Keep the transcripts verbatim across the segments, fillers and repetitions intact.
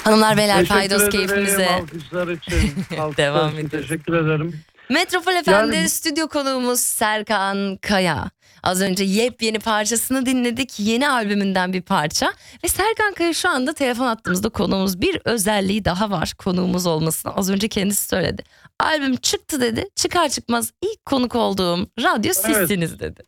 Hanımlar beyler Paydos Teşekkür ederim keyfimize alkışlar için. Alkışlar devam için ediyoruz. teşekkür ederim. Metropol F M'de Yani- stüdyo konuğumuz Serkan Kaya. Az önce yepyeni parçasını dinledik. Yeni albümünden bir parça. Ve Serkan Kaya şu anda telefon attığımızda konuğumuz. Bir özelliği daha var konuğumuz olmasına. Az önce kendisi söyledi. Albüm çıktı dedi. Çıkar çıkmaz ilk konuk olduğum radyo sizsiniz dedi.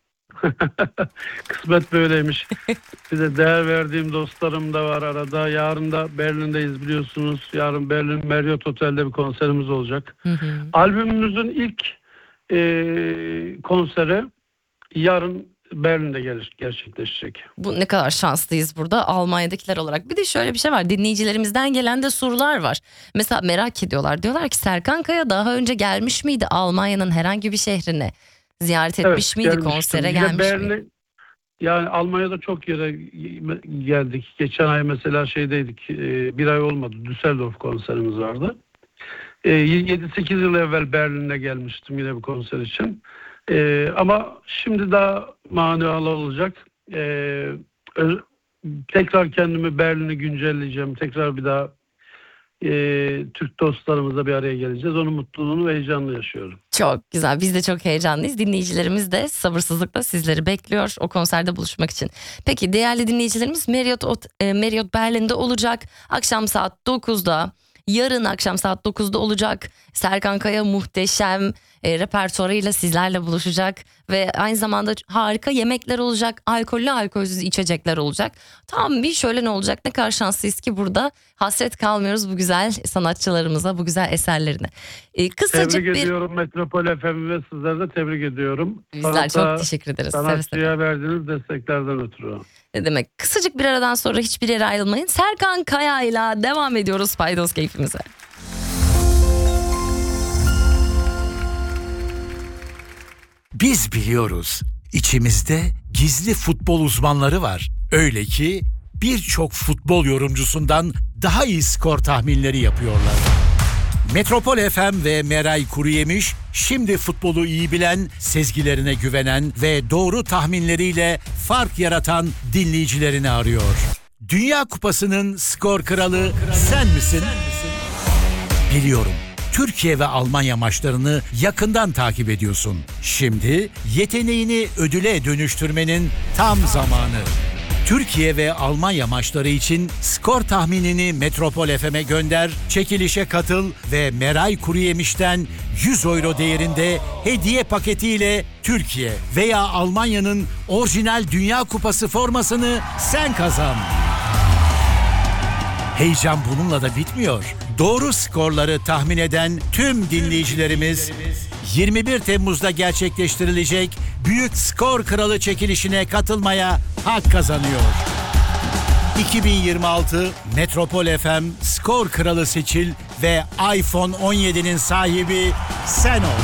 Kısmet böyleymiş. Bir de değer verdiğim dostlarım da var arada. Yarın da Berlin'deyiz biliyorsunuz. Yarın Berlin Marriott Otel'de bir konserimiz olacak. Hı hı. Albümümüzün ilk e, konseri yarın Berlin'de ger- gerçekleşecek. Bu ne kadar şanslıyız burada Almanya'dakiler olarak. Bir de şöyle bir şey var, dinleyicilerimizden gelen de sorular var. Mesela merak ediyorlar, diyorlar ki Serkan Kaya daha önce gelmiş miydi Almanya'nın herhangi bir şehrine? Ziyaret etmiş miydi, gelmiştim. konsere Bir de gelmiş Berlin- miydi? Yani Almanya'da çok yere geldik. Geçen ay mesela şeydeydik. e, Bir ay olmadı. Düsseldorf konserimiz vardı. yedi sekiz yıl evvel Berlin'e gelmiştim yine bir konser için. E, ama şimdi daha manalı olacak. E, ö- tekrar kendimi Berlin'i güncelleyeceğim. Tekrar bir daha e, Türk dostlarımızla bir araya geleceğiz. Onun mutluluğunu ve heyecanını yaşıyorum. Çok güzel, biz de çok heyecanlıyız. Dinleyicilerimiz de sabırsızlıkla sizleri bekliyor o konserde buluşmak için. Peki değerli dinleyicilerimiz, Marriott, Ot- e, Marriott Berlin'de olacak. Akşam saat dokuzda. Yarın akşam saat dokuzda olacak. Serkan Kaya muhteşem e, repertuarıyla sizlerle buluşacak. Ve aynı zamanda harika yemekler olacak. Alkollü alkolsüz içecekler olacak. Tam bir şöyle ne olacak, ne kadar şanslıyız ki burada hasret kalmıyoruz bu güzel sanatçılarımıza, bu güzel eserlerine. E, kısacık Tebrik bir... ediyorum Metropol F M'yi ve sizleri de tebrik ediyorum. Bizler Sanata, çok teşekkür ederiz. Seve seve. sanatçıya verdiğiniz desteklerden ötürü. Ne demek? Kısacık bir aradan sonra hiçbir yere ayrılmayın. Serkan Kaya ile devam ediyoruz Paydos keyfimize. Biz biliyoruz, içimizde gizli futbol uzmanları var. Öyle ki birçok futbol yorumcusundan daha iyi skor tahminleri yapıyorlar. Metropol F M ve Meray Kuruyemiş şimdi futbolu iyi bilen, sezgilerine güvenen ve doğru tahminleriyle fark yaratan dinleyicilerini arıyor. Dünya Kupası'nın skor kralı sen misin? Biliyorum. Türkiye ve Almanya maçlarını yakından takip ediyorsun. Şimdi yeteneğini ödüle dönüştürmenin tam zamanı. Türkiye ve Almanya maçları için skor tahminini Metropol F M'e gönder, çekilişe katıl ve Meray Kuruyemiş'ten yüz euro değerinde hediye paketiyle Türkiye veya Almanya'nın orijinal Dünya Kupası formasını sen kazan. Heyecan bununla da bitmiyor. Doğru skorları tahmin eden tüm dinleyicilerimiz yirmi bir Temmuz'da gerçekleştirilecek Büyük Skor Kralı çekilişine katılmaya hak kazanıyor. iki bin yirmi altı Metropol F M Skor Kralı seçil ve iPhone on yedi'nin sahibi sen ol.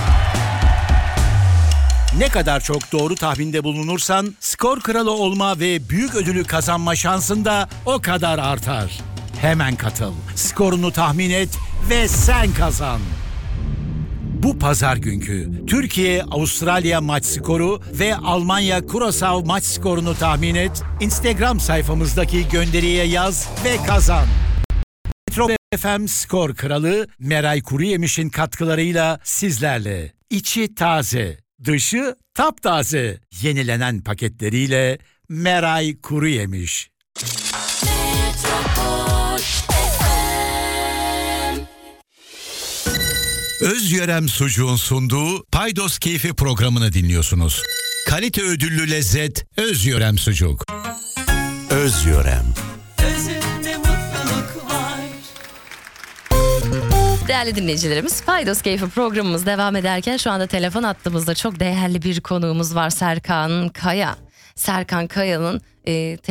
Ne kadar çok doğru tahminde bulunursan skor kralı olma ve büyük ödülü kazanma şansın da o kadar artar. Hemen katıl, skorunu tahmin et ve sen kazan. Bu pazar günkü Türkiye-Avustralya maç skoru ve Almanya-Curaçao maç skorunu tahmin et. Instagram sayfamızdaki gönderiye yaz ve kazan. Metropol F M Skor Kralı Meray Kuruyemiş'in katkılarıyla sizlerle. İçi taze, dışı taptaze. Yenilenen paketleriyle Meray Kuruyemiş. Özyörem Sucuğun sunduğu Paydos Keyfi programını dinliyorsunuz. Kalite ödüllü lezzet Özyörem Sucuk. Özyörem. Özünde mutluluk var. Değerli dinleyicilerimiz, Paydos Keyfi programımız devam ederken şu anda telefon attığımızda çok değerli bir konuğumuz var, Serkan Kaya. Serkan Kaya'nın e,